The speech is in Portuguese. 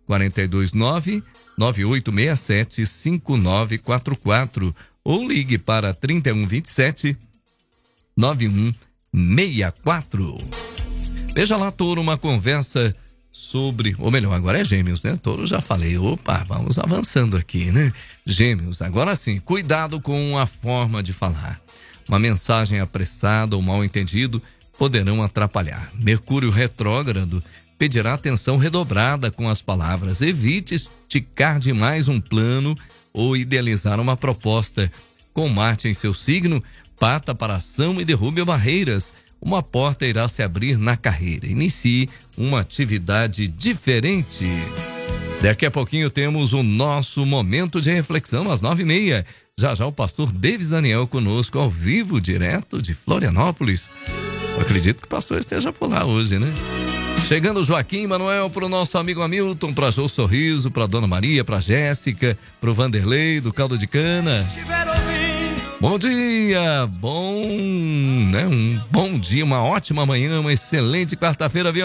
429-9867-5944 ou ligue para 3127-9164. Veja lá, Touro, uma conversa sobre, ou melhor, agora é Gêmeos, né? Touro já falei, opa, vamos avançando aqui, né? Gêmeos, agora sim, cuidado com a forma de falar. Uma mensagem apressada ou mal entendido poderão atrapalhar. Mercúrio retrógrado pedirá atenção redobrada com as palavras. Evite esticar demais um plano ou idealizar uma proposta. Com Marte em seu signo, parta para a ação e derrube barreiras. Uma porta irá se abrir na carreira. Inicie uma atividade diferente. Daqui a pouquinho temos o nosso momento de reflexão às 9h30. Já já o pastor Davis Daniel conosco ao vivo, direto de Florianópolis. Eu acredito que o pastor esteja por lá hoje, né? Chegando o Joaquim Manuel para o nosso amigo Hamilton, para Jô Sorriso, para Dona Maria, para Jéssica, para o Vanderlei do Caldo de Cana. Bom dia, um bom dia, uma ótima manhã, uma excelente quarta-feira, viu?